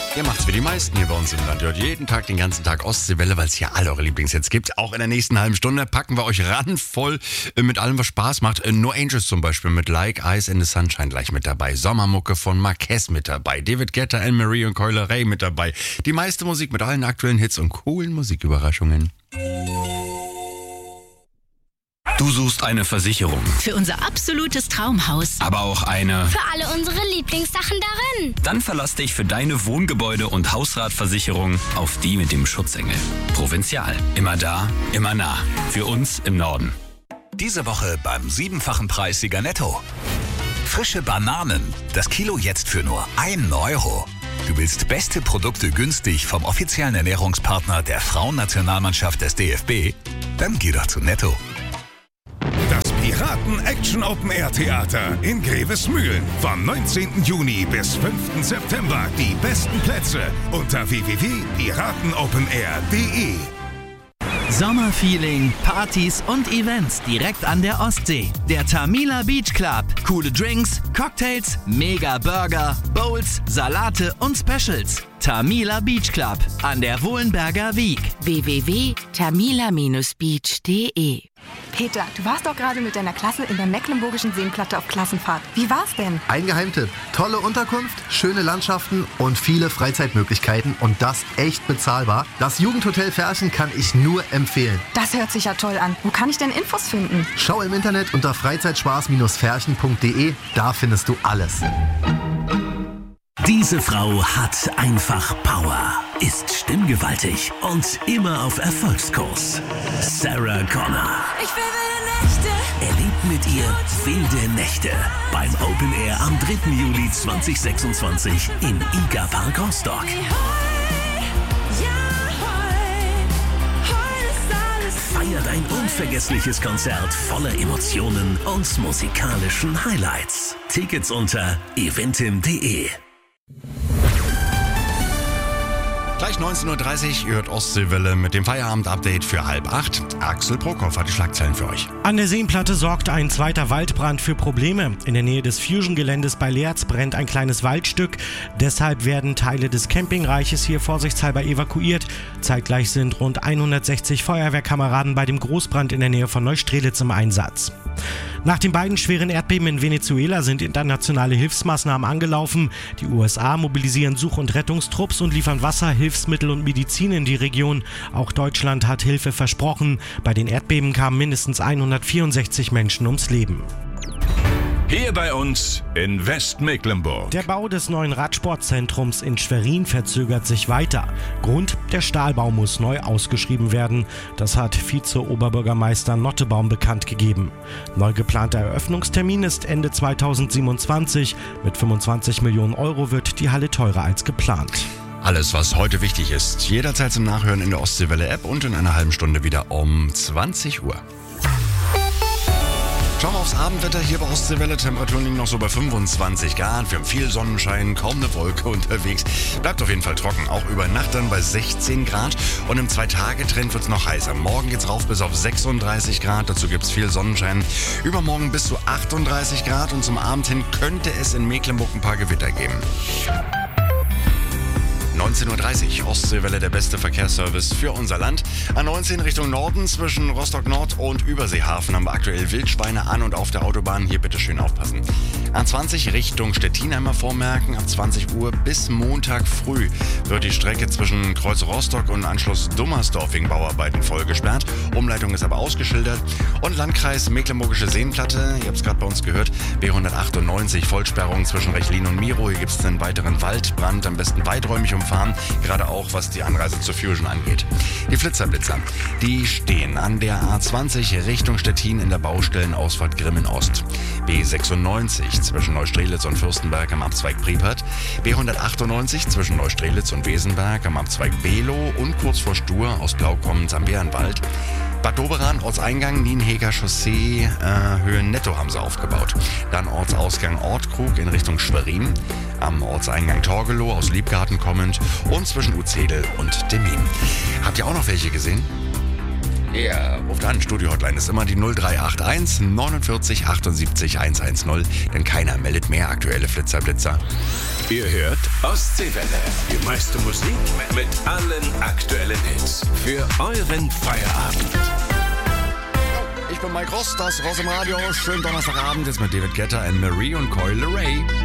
Ihr macht's wie die meisten hier bei uns im Land. Ihr hört jeden Tag, den ganzen Tag Ostseewelle, weil es hier alle eure Lieblingshits gibt. Auch in der nächsten halben Stunde packen wir euch randvoll mit allem, was Spaß macht. No Angels zum Beispiel mit Like Ice in the Sunshine gleich mit dabei. Sommermucke von Marquez mit dabei. David Guetta, Anne-Marie und Coil Ray mit dabei. Die meiste Musik mit allen aktuellen Hits und coolen Musiküberraschungen. Du suchst eine Versicherung. Für unser absolutes Traumhaus. Aber auch eine... Für alle unsere Lieblingssachen darin. Dann verlass dich für deine Wohngebäude- und Hausratversicherung auf die mit dem Schutzengel. Provinzial. Immer da, immer nah. Für uns im Norden. Diese Woche beim 7-fachen Preissieger Netto. Frische Bananen. Das Kilo jetzt für nur 1 Euro. Du willst beste Produkte günstig vom offiziellen Ernährungspartner der Frauennationalmannschaft des DFB? Dann geh doch zu Netto. Das Piraten-Action-Open-Air-Theater in Grevesmühlen. Vom 19. Juni bis 5. September die besten Plätze unter www.piratenopenair.de. Sommerfeeling, Partys und Events direkt an der Ostsee. Der Tamila Beach Club. Coole Drinks, Cocktails, mega Burger, Bowls, Salate und Specials. Tamila Beach Club an der Wohlenberger Wiek. www.tamila-beach.de. Peter, du warst doch gerade mit deiner Klasse in der Mecklenburgischen Seenplatte auf Klassenfahrt. Wie war's denn? Ein Geheimtipp. Tolle Unterkunft, schöne Landschaften und viele Freizeitmöglichkeiten und das echt bezahlbar. Das Jugendhotel Ferchen kann ich nur empfehlen. Das hört sich ja toll an. Wo kann ich denn Infos finden? Schau im Internet unter freizeitspaß-ferchen.de. Da findest du alles. Diese Frau hat einfach Power, ist stimmgewaltig und immer auf Erfolgskurs. Sarah Connor. Ich will wilde Nächte. Erlebt mit ihr wilde Nächte beim Open Air am 3. Juli 2026 im IGA Park Rostock. Feiert ein unvergessliches Konzert voller Emotionen und musikalischen Highlights. Tickets unter eventim.de. Gleich 19.30 Uhr, ihr hört Ostseewelle mit dem Feierabend-Update für 7:30. Axel Prokop hat die Schlagzeilen für euch. An der Seenplatte sorgt ein zweiter Waldbrand für Probleme. In der Nähe des Fusion-Geländes bei Leerz brennt ein kleines Waldstück. Deshalb werden Teile des Campingreiches hier vorsichtshalber evakuiert. Zeitgleich sind rund 160 Feuerwehrkameraden bei dem Großbrand in der Nähe von Neustrelitz im Einsatz. Nach den beiden schweren Erdbeben in Venezuela sind internationale Hilfsmaßnahmen angelaufen. Die USA mobilisieren Such- und Rettungstrupps und liefern Wasser, Hilfsmittel und Medizin in die Region. Auch Deutschland hat Hilfe versprochen. Bei den Erdbeben kamen mindestens 164 Menschen ums Leben. Hier bei uns in Westmecklenburg. Der Bau des neuen Radsportzentrums in Schwerin verzögert sich weiter. Grund: der Stahlbau muss neu ausgeschrieben werden. Das hat Vize-Oberbürgermeister Nottebaum bekannt gegeben. Neu geplanter Eröffnungstermin ist Ende 2027. Mit 25 Millionen Euro wird die Halle teurer als geplant. Alles, was heute wichtig ist, jederzeit zum Nachhören in der Ostseewelle-App und in einer halben Stunde wieder um 20 Uhr. Schauen wir aufs Abendwetter hier bei Ostseewelle. Temperaturen liegen noch so bei 25 Grad. Wir haben viel Sonnenschein, kaum eine Wolke unterwegs. Bleibt auf jeden Fall trocken. Auch über Nacht dann bei 16 Grad. Und im 2-Tage-Trend wird es noch heißer. Morgen geht's rauf bis auf 36 Grad. Dazu gibt's viel Sonnenschein. Übermorgen bis zu 38 Grad. Und zum Abend hin könnte es in Mecklenburg ein paar Gewitter geben. 19.30 Uhr, Ostseewelle, der beste Verkehrsservice für unser Land. A19 Richtung Norden zwischen Rostock Nord und Überseehafen haben wir aktuell Wildschweine an und auf der Autobahn. Hier bitte schön aufpassen. A20 Richtung Stettin einmal vormerken. Ab 20 Uhr bis Montag früh wird die Strecke zwischen Kreuz Rostock und Anschluss Dummersdorf wegen Bauarbeiten voll gesperrt. Umleitung ist aber ausgeschildert. Und Landkreis Mecklenburgische Seenplatte, ihr habt es gerade bei uns gehört, B198 Vollsperrung zwischen Rechlin und Miro. Hier gibt es einen weiteren Waldbrand, am besten weiträumig umfahren, gerade auch was die Anreise zur Fusion angeht. Die Flitzerblitzer, die stehen an der A20 Richtung Stettin in der Baustellenausfahrt Grimmen Ost. B96 zwischen Neustrelitz und Fürstenberg am Abzweig Priepert. B198 zwischen Neustrelitz und Wesenberg am Abzweig Below und kurz vor Stur aus Blau kommend am Bärenwald. Bad Doberan, Ortseingang, Nienheger Chaussee, Höhe Netto haben sie aufgebaut. Dann Ortsausgang Ortkrug in Richtung Schwerin, am Ortseingang Torgelow aus Liebgarten kommend und zwischen Uzzedel und Demmin. Habt ihr auch noch welche gesehen? Ja, ruft an. Studio-Hotline ist immer die 0381 49 78 110, denn keiner meldet mehr aktuelle Flitzer-Blitzer. Ihr hört Ostseewelle. Die meiste Musik mit allen aktuellen Hits. Für euren Feierabend. Ich bin Mike Ross, das Ross im Radio. Schönen Donnerstagabend jetzt mit David Guetta, Anne Marie und Coil Ray.